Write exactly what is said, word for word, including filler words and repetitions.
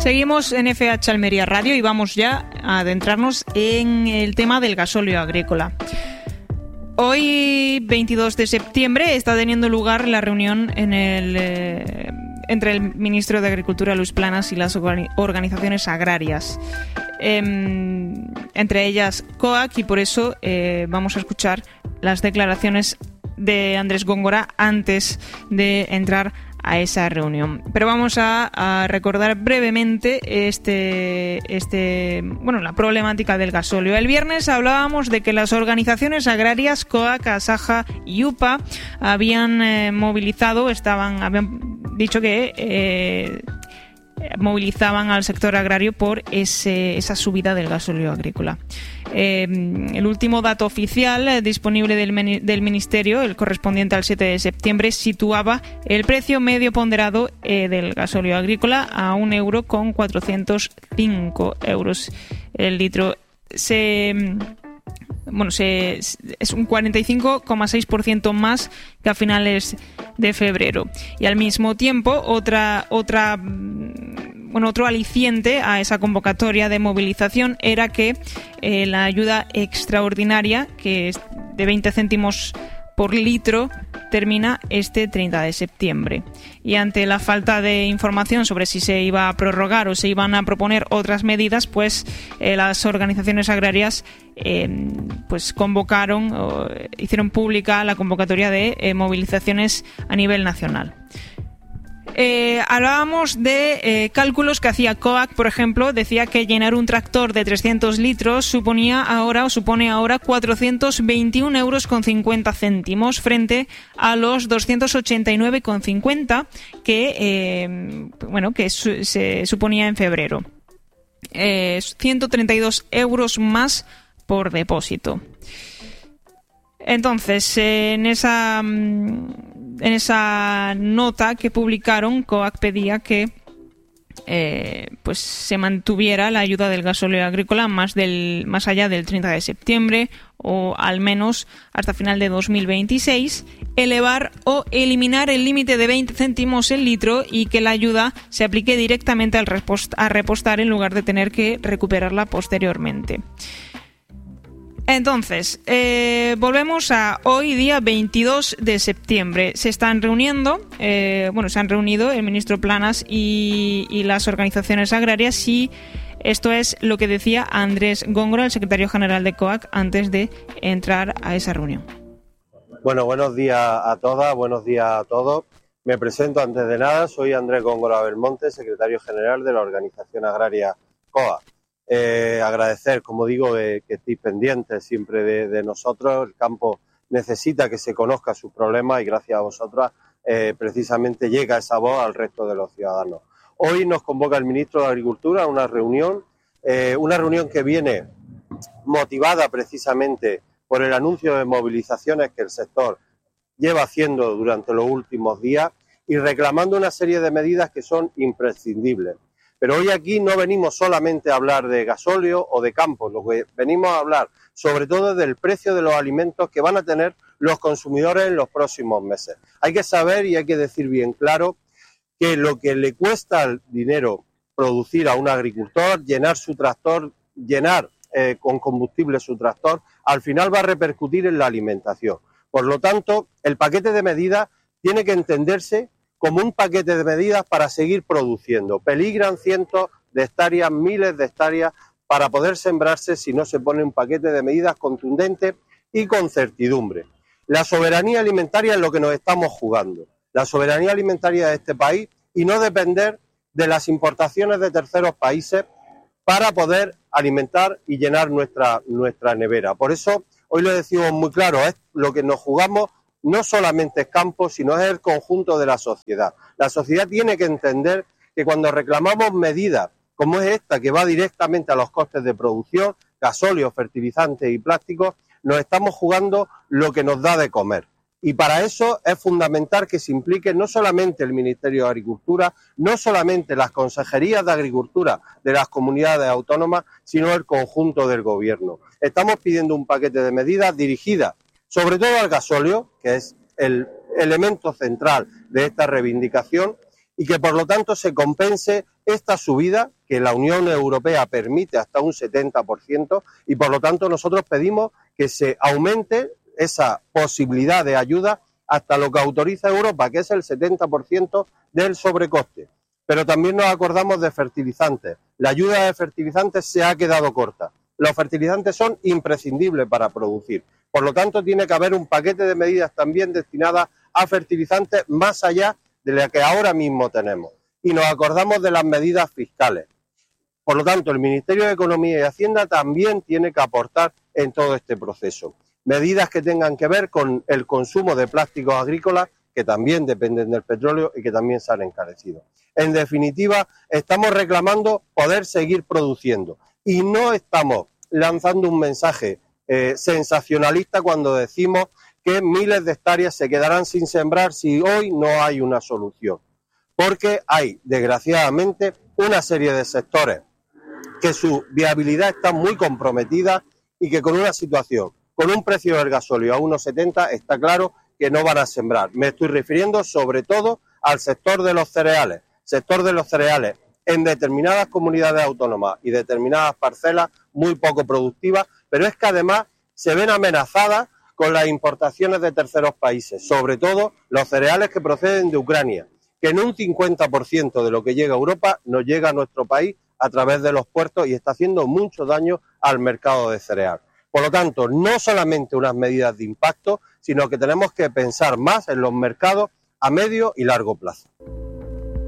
Seguimos en F H Almería Radio y vamos ya a adentrarnos en el tema del gasóleo agrícola. Hoy, veintidós de septiembre, está teniendo lugar la reunión en el, eh, entre el ministro de Agricultura, Luis Planas, y las organizaciones agrarias, eh, entre ellas COAG, y por eso eh, vamos a escuchar las declaraciones de Andrés Góngora antes de entrar a esa reunión. Pero vamos a, a recordar brevemente este, este, bueno, la problemática del gasóleo. El viernes hablábamos de que las organizaciones agrarias COAG, ASAJA y UPA habían eh, movilizado, estaban, habían dicho que eh, movilizaban al sector agrario por ese, esa subida del gasóleo agrícola. Eh, el último dato oficial eh, disponible del, del Ministerio, el correspondiente al siete de septiembre, situaba el precio medio ponderado eh, del gasóleo agrícola a un euro con cuatrocientos cinco euros el litro. Se... Bueno, se, es un cuarenta y cinco coma seis por ciento más que a finales de febrero. Y al mismo tiempo, otra, otra, bueno, otro aliciente a esa convocatoria de movilización era que eh, la ayuda extraordinaria, que es de veinte céntimos por litro, termina este treinta de septiembre. Y ante la falta de información sobre si se iba a prorrogar o se iban a proponer otras medidas, pues eh, las organizaciones agrarias eh, pues convocaron, o hicieron pública la convocatoria de eh, movilizaciones a nivel nacional. Eh, hablábamos de eh, cálculos que hacía COAG, por ejemplo, decía que llenar un tractor de trescientos litros suponía ahora o supone ahora cuatrocientos veintiún euros con cincuenta céntimos frente a los doscientos ochenta y nueve con cincuenta que eh, bueno que su, se suponía en febrero. Eh, ciento treinta y dos euros más por depósito. Entonces, en esa en esa nota que publicaron, COAG pedía que eh, pues se mantuviera la ayuda del gasóleo agrícola más del más allá del treinta de septiembre o al menos hasta final de dos mil veintiséis, elevar o eliminar el límite de veinte céntimos el litro y que la ayuda se aplique directamente al repost- a repostar en lugar de tener que recuperarla posteriormente. Entonces, eh, volvemos a hoy, día veintidós de septiembre. Se están reuniendo, eh, bueno, se han reunido el ministro Planas y, y las organizaciones agrarias, y esto es lo que decía Andrés Góngora, el secretario general de COAG, antes de entrar a esa reunión. Bueno, buenos días a todas, buenos días a todos. Me presento antes de nada, soy Andrés Góngora Belmonte, secretario general de la organización agraria COAG. Eh, agradecer, como digo, eh, que estéis pendientes siempre de, de nosotros. El campo necesita que se conozca sus problemas y gracias a vosotras eh, precisamente llega esa voz al resto de los ciudadanos. Hoy nos convoca el ministro de Agricultura a una reunión, eh, una reunión que viene motivada precisamente por el anuncio de movilizaciones que el sector lleva haciendo durante los últimos días y reclamando una serie de medidas que son imprescindibles. Pero hoy aquí no venimos solamente a hablar de gasóleo o de campos, lo que venimos a hablar sobre todo es del precio de los alimentos que van a tener los consumidores en los próximos meses. Hay que saber y hay que decir bien claro que lo que le cuesta el dinero producir a un agricultor, llenar su tractor, llenar eh, con combustible su tractor, al final va a repercutir en la alimentación. Por lo tanto, el paquete de medidas tiene que entenderse como un paquete de medidas para seguir produciendo. Peligran cientos de hectáreas, miles de hectáreas para poder sembrarse si no se pone un paquete de medidas contundente y con certidumbre. La soberanía alimentaria es lo que nos estamos jugando. La soberanía alimentaria de este país y no depender de las importaciones de terceros países para poder alimentar y llenar nuestra, nuestra nevera. Por eso, hoy lo decimos muy claro, es lo que nos jugamos. No solamente es campo, sino es el conjunto de la sociedad. La sociedad tiene que entender que cuando reclamamos medidas como es esta, que va directamente a los costes de producción, gasóleo, fertilizantes y plásticos, nos estamos jugando lo que nos da de comer. Y para eso es fundamental que se implique no solamente el Ministerio de Agricultura, no solamente las consejerías de Agricultura de las comunidades autónomas, sino el conjunto del Gobierno. Estamos pidiendo un paquete de medidas dirigidas sobre todo al gasóleo, que es el elemento central de esta reivindicación, y que por lo tanto se compense esta subida que la Unión Europea permite hasta un setenta por ciento y por lo tanto nosotros pedimos que se aumente esa posibilidad de ayuda hasta lo que autoriza Europa, que es el setenta por ciento del sobrecoste. Pero también nos acordamos de fertilizantes. La ayuda de fertilizantes se ha quedado corta. Los fertilizantes son imprescindibles para producir. Por lo tanto, tiene que haber un paquete de medidas también destinadas a fertilizantes más allá de la que ahora mismo tenemos. Y nos acordamos de las medidas fiscales. Por lo tanto, el Ministerio de Economía y Hacienda también tiene que aportar en todo este proceso. Medidas que tengan que ver con el consumo de plásticos agrícolas, que también dependen del petróleo y que también se han encarecido. En definitiva, estamos reclamando poder seguir produciendo y no estamos lanzando un mensaje eh, sensacionalista cuando decimos que miles de hectáreas se quedarán sin sembrar si hoy no hay una solución. Porque hay, desgraciadamente, una serie de sectores que su viabilidad está muy comprometida y que con una situación, con un precio del gasóleo a uno setenta, está claro que no van a sembrar. Me estoy refiriendo sobre todo al sector de los cereales. Sector de los cereales en determinadas comunidades autónomas y determinadas parcelas muy poco productivas, pero es que además se ven amenazadas con las importaciones de terceros países, sobre todo los cereales que proceden de Ucrania, que en un cincuenta por ciento de lo que llega a Europa nos llega a nuestro país a través de los puertos y está haciendo mucho daño al mercado de cereal. Por lo tanto, no solamente unas medidas de impacto, sino que tenemos que pensar más en los mercados a medio y largo plazo.